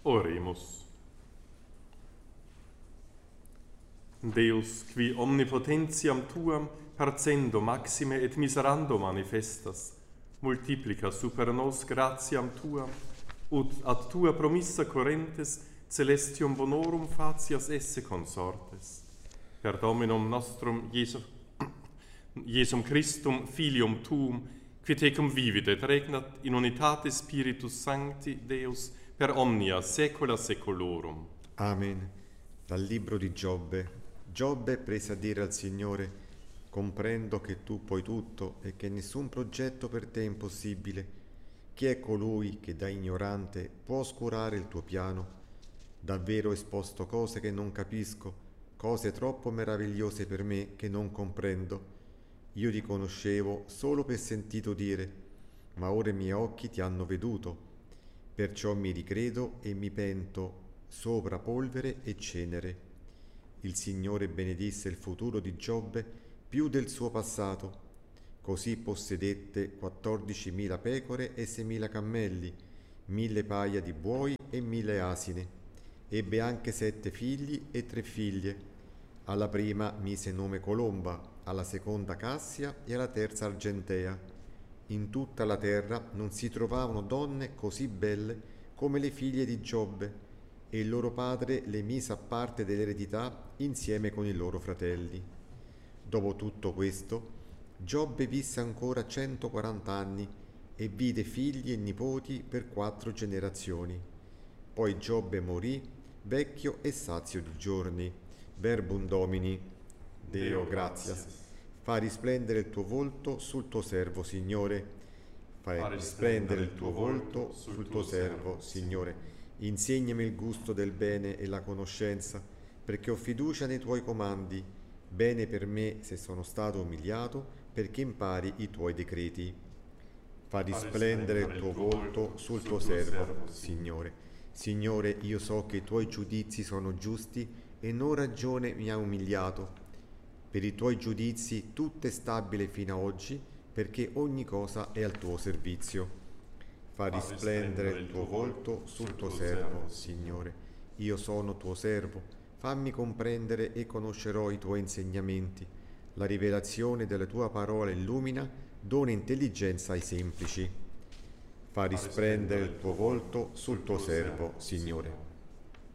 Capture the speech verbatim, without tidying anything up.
Oremus. Deus, qui omnipotentiam tuam parcendo maxime et miserando manifestas, multiplica super nos gratiam tuam, ut ad tua promissa correntes celestium bonorum facias esse consortes. Per Dominum nostrum Iesu, Iesum Christum, Filium tuum, qui tecum vivit et regnat in unitate Spiritus Sancti, Deus, per omnia saecula saeculorum. Amen. Dal libro di Giobbe. Giobbe prese a dire al Signore: comprendo che tu puoi tutto e che nessun progetto per te è impossibile. Chi è colui che da ignorante può oscurare il tuo piano? Davvero ho esposto cose che non capisco, cose troppo meravigliose per me che non comprendo. Io ti conoscevo solo per sentito dire, ma ora i miei occhi ti hanno veduto. Perciò mi ricredo e mi pento sopra polvere e cenere. Il Signore benedisse il futuro di Giobbe più del suo passato. Così possedette quattordicimila pecore e seimila cammelli, mille paia di buoi e mille asine. Ebbe anche sette figli e tre figlie. Alla prima mise nome Colomba, alla seconda Cassia e alla terza Argentea. In tutta la terra non si trovavano donne così belle come le figlie di Giobbe, e il loro padre le mise a parte dell'eredità insieme con i loro fratelli. Dopo tutto questo, Giobbe visse ancora centoquaranta anni e vide figli e nipoti per quattro generazioni. Poi Giobbe morì, vecchio e sazio di giorni. Verbum Domini. Deo gratias. Fa risplendere il tuo volto sul tuo servo, Signore. Fa risplendere il tuo volto sul tuo servo, Signore. Insegnami il gusto del bene e la conoscenza, perché ho fiducia nei tuoi comandi. Bene per me se sono stato umiliato, perché impari i tuoi decreti. Fa risplendere il tuo volto sul tuo servo, Signore. Signore, io so che i tuoi giudizi sono giusti e non ragione mi ha umiliato. Per i tuoi giudizi tutto è stabile fino ad oggi, perché ogni cosa è al tuo servizio. Fa risplendere il tuo volto sul tuo servo, Signore. Io sono tuo servo, fammi comprendere e conoscerò i tuoi insegnamenti. La rivelazione della tua parola illumina, dona intelligenza ai semplici. Fa risplendere il tuo volto sul tuo servo, Signore.